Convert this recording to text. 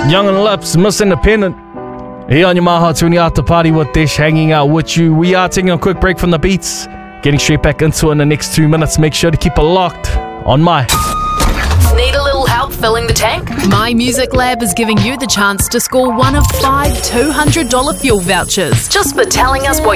Young and Lips, Miss Independent. Here on your Maha Tuni After Party with Dish, hanging out with you. We are taking a quick break from the beats, getting straight back into it in the next 2 minutes. Make sure to keep it locked on My. Need a little help filling the tank? My Music Lab is giving you the chance to score one of 5 $200 fuel vouchers. Just for telling us what